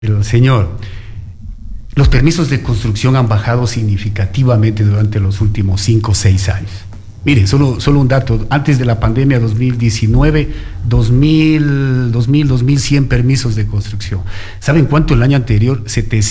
El señor, los permisos de construcción han bajado significativamente durante los últimos 5 o 6 años. Mire, solo un dato, antes de la pandemia 2019, 2.100 permisos de construcción. ¿Saben cuánto el año anterior?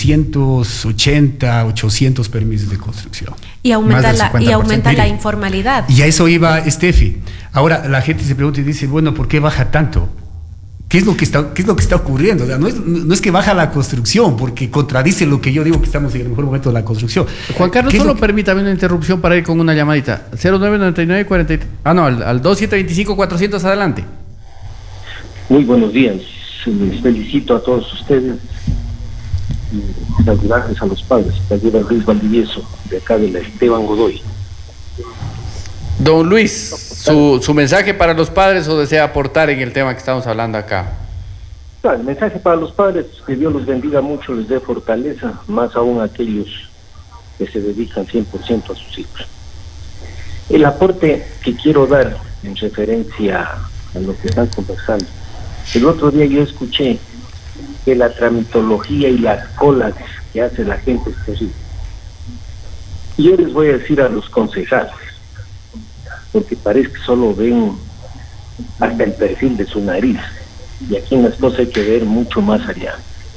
780, 800 permisos de construcción. Y aumenta la informalidad. Y a eso iba Steffi. Ahora la gente se pregunta y dice, bueno, ¿por qué baja tanto? ¿Qué es lo que está ocurriendo? O sea, no es que baja la construcción, porque contradice lo que yo digo, que estamos en el mejor momento de la construcción. Juan Carlos, solo permítame una interrupción para ir con una llamadita. 0999 43. Al 2725-400, adelante. Muy buenos días. Les felicito a todos ustedes y saludarles a los padres. Te ayuda Luis Valdivieso, de acá de la Esteban Godoy. Don Luis, su mensaje para los padres, o desea aportar en el tema que estamos hablando acá. El mensaje para los padres, que Dios los bendiga mucho, les dé fortaleza, más aún a aquellos que se dedican 100% a sus hijos. El aporte que quiero dar en referencia a lo que están conversando. El otro día yo escuché que la tramitología y las colas que hace la gente es terrible. Y yo les voy a decir a los concejales, porque parece que solo ven hasta el perfil de su nariz, y aquí en las cosas hay que ver mucho más allá.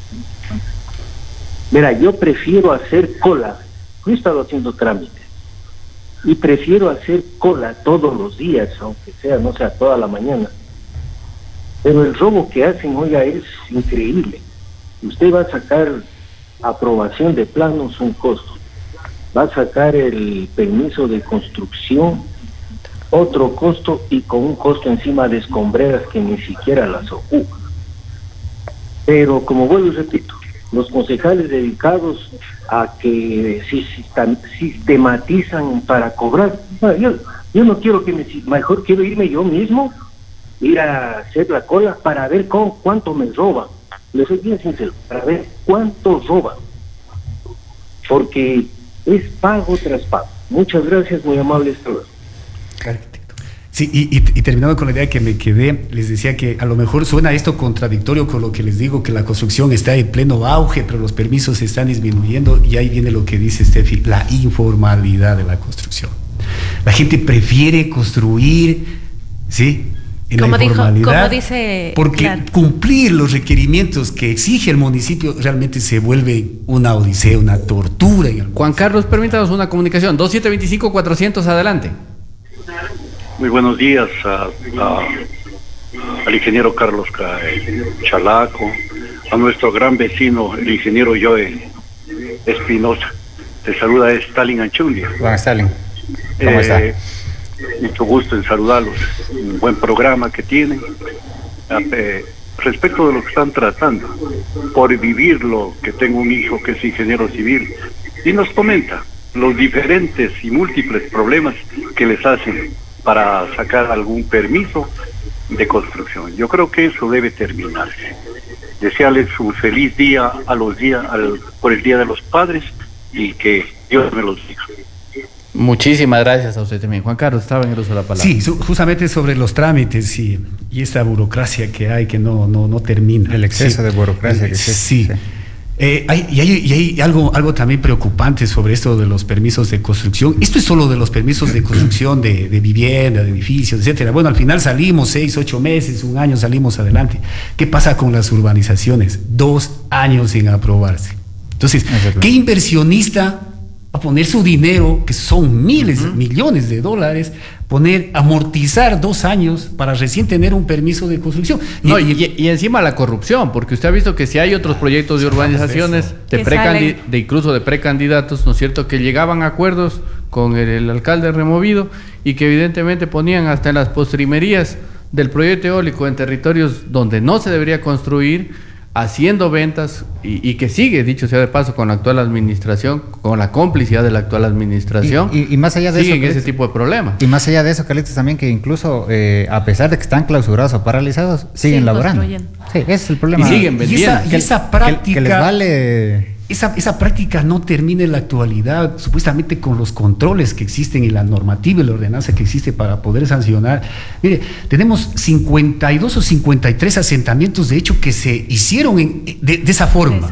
Mira, yo prefiero hacer cola, yo he estado haciendo trámites, y prefiero hacer cola todos los días, aunque sea, no sea toda la mañana, pero el robo que hacen, oiga, es increíble. Usted va a sacar aprobación de planos, un costo, va a sacar el permiso de construcción, otro costo, y con un costo encima de escombreras que ni siquiera las ocupan. Pero como vuelvo y repito, los concejales dedicados a que sistematizan para cobrar, bueno, yo no quiero mejor quiero irme yo mismo, ir a hacer la cola para ver cuánto me roban. Les soy bien sincero, para ver cuánto roban, porque es pago tras pago. Muchas gracias, muy amables todos. Sí, y terminando con la idea que me quedé, les decía que a lo mejor suena esto contradictorio con lo que les digo, que la construcción está en pleno auge, pero los permisos se están disminuyendo, y ahí viene lo que dice Steffi, la informalidad de la construcción. La gente prefiere construir, ¿sí?, en la informalidad, porque claro, cumplir los requerimientos que exige el municipio realmente se vuelve una odisea, una tortura. Juan Carlos, permítanos una comunicación, 2725-400, adelante. Muy buenos días al ingeniero Carlos Chalaco, a nuestro gran vecino, el ingeniero Joe Espinosa. Te saluda Stalin Anchulia. Juan Stalin, ¿cómo está? Mucho gusto en saludarlos. Un buen programa que tienen. Respecto de lo que están tratando, por vivirlo, que tengo un hijo que es ingeniero civil, y nos comenta los diferentes y múltiples problemas que les hacen para sacar algún permiso de construcción. Yo creo que eso debe terminarse. Desearles un feliz día por el Día de los Padres, y que Dios me los diga. Muchísimas gracias a usted también. Juan Carlos, estaba en el uso de la palabra. Sí, justamente sobre los trámites y esta burocracia que hay, que no termina. El exceso de burocracia que sí. Hay algo también preocupante sobre esto de los permisos de construcción. Esto es solo de los permisos de construcción de vivienda, de edificios, etcétera. Bueno, al final salimos 6, 8 meses, 1 año salimos adelante. ¿Qué pasa con las urbanizaciones? 2 años en aprobarse. Entonces, ¿qué inversionista a poner su dinero, que son millones de dólares, amortizar 2 años para recién tener un permiso de construcción? Y encima la corrupción, porque usted ha visto que si hay otros proyectos de urbanizaciones, incluso de precandidatos, ¿no es cierto?, que llegaban a acuerdos con el alcalde removido, y que evidentemente ponían hasta en las postrimerías del proyecto eólico en territorios donde no se debería construir, haciendo ventas, y que sigue, dicho sea de paso, con la actual administración, con la complicidad de la actual administración, y más allá de eso, ese tipo de problemas. Y más allá de eso, Carlitos, también que incluso a pesar de que están clausurados o paralizados, siguen laborando. Sí, ese es el problema. Y siguen vendiendo. Y esa práctica que les vale esa práctica no termina en la actualidad, supuestamente con los controles que existen y la normativa y la ordenanza que existe para poder sancionar. Mire, tenemos 52 o 53 asentamientos de hecho que se hicieron de esa forma.